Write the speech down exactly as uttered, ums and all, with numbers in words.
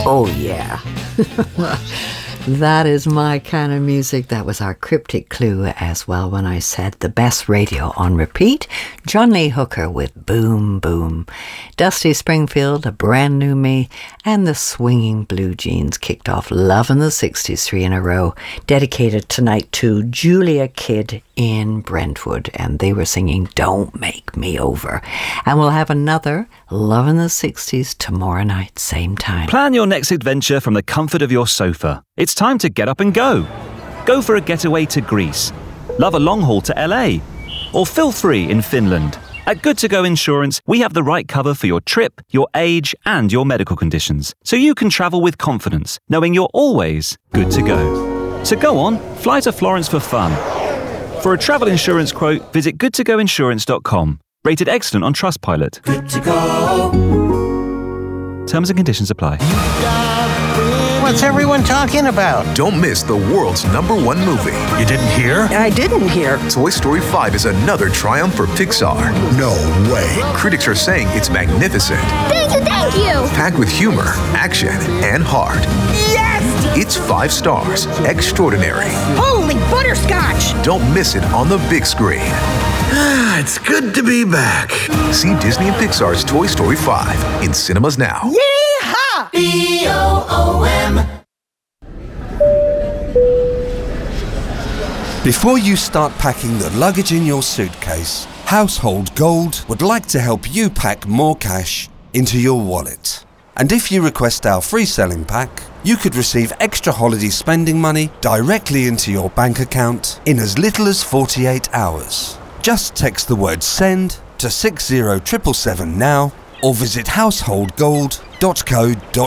Oh, yeah. That is my kind of music. That was our cryptic clue as well when I said the best radio on repeat. John Lee Hooker with Boom Boom. Dusty Springfield, A Brand New Me, and the Swinging Blue Jeans kicked off Love in the sixties three in a row, dedicated tonight to Julia Kidd in Brentwood, and they were singing Don't Make Me Over. And we'll have another Love in the sixties tomorrow night, same time. Plan your next adventure from the comfort of your sofa. It's time to get up and go. Go for a getaway to Greece. Love a long haul to L A. Or feel free in Finland. At Good To Go Insurance, we have the right cover for your trip, your age, and your medical conditions, so you can travel with confidence, knowing you're always good to go. So go on, fly to Florence for fun. For a travel insurance quote, visit good to go insurance dot com. Rated excellent on Trustpilot. Good to go. Terms and conditions apply. What's everyone talking about? Don't miss the world's number one movie. You didn't hear? I didn't hear. Toy Story five is another triumph for Pixar. No way. Critics are saying it's magnificent. Thank you, thank you! Packed with humor, action, and heart. Yes! It's five stars. Extraordinary. Holy butterscotch! Don't miss it on the big screen. It's good to be back. See Disney and Pixar's Toy Story five in cinemas now. Yeehaw! B O O M. Before you start packing the luggage in your suitcase, Household Gold would like to help you pack more cash into your wallet. And if you request our free selling pack, you could receive extra holiday spending money directly into your bank account in as little as forty-eight hours. Just text the word SEND to six zero seven seven seven now or visit household gold dot co dot uk.